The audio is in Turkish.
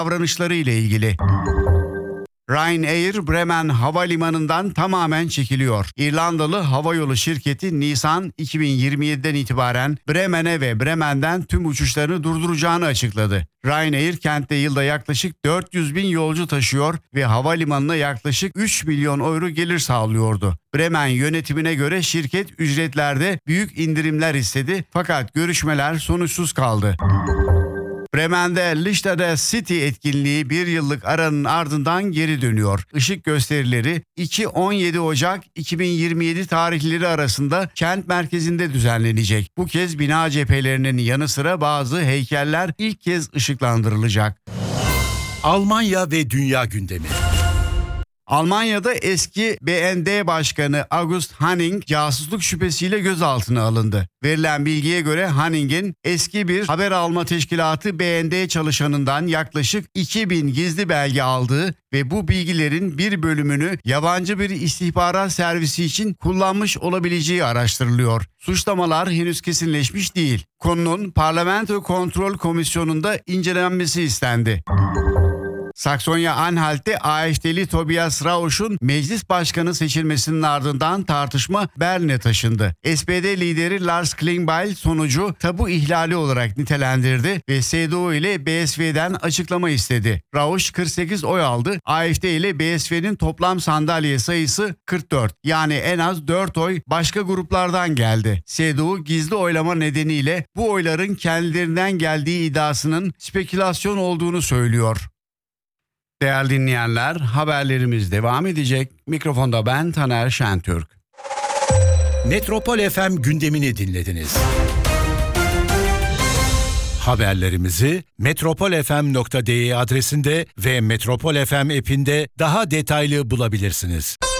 davranışları ile ilgili. Ryanair Bremen Havalimanı'ndan tamamen çekiliyor. İrlandalı havayolu şirketi Nisan 2027'den itibaren Bremen'e ve Bremen'den tüm uçuşlarını durduracağını açıkladı. Ryanair kentte yılda yaklaşık 400 bin yolcu taşıyor ve havalimanına yaklaşık 3 milyon euro gelir sağlıyordu. Bremen yönetimine göre şirket ücretlerde büyük indirimler istedi fakat görüşmeler sonuçsuz kaldı. Bremen'de Lichter'de City etkinliği bir yıllık aranın ardından geri dönüyor. Işık gösterileri 2-17 Ocak 2027 tarihleri arasında kent merkezinde düzenlenecek. Bu kez bina cephelerinin yanı sıra bazı heykeller ilk kez ışıklandırılacak. Almanya ve dünya gündemi. Almanya'da eski BND Başkanı August Hanning casusluk şüphesiyle gözaltına alındı. Verilen bilgiye göre Hanning'in eski bir haber alma teşkilatı BND çalışanından yaklaşık 2000 gizli belge aldığı ve bu bilgilerin bir bölümünü yabancı bir istihbarat servisi için kullanmış olabileceği araştırılıyor. Suçlamalar henüz kesinleşmiş değil. Konunun Parlamento Kontrol Komisyonu'nda incelenmesi istendi. Saksonya-Anhalt'te AfD'li Tobias Rausch'un meclis başkanı seçilmesinin ardından tartışma Berlin'e taşındı. SPD lideri Lars Klingbeil sonucu tabu ihlali olarak nitelendirdi ve CDU ile BSV'den açıklama istedi. Rausch 48 oy aldı. AfD ile BSV'nin toplam sandalye sayısı 44. Yani en az 4 oy başka gruplardan geldi. CDU gizli oylama nedeniyle bu oyların kendilerinden geldiği iddiasının spekülasyon olduğunu söylüyor. Değerli dinleyenler, haberlerimiz devam edecek. Mikrofonda ben Taner Şentürk. Metropol FM gündemini dinlediniz. Haberlerimizi metropolfm.de adresinde ve Metropol FM app'inde daha detaylı bulabilirsiniz.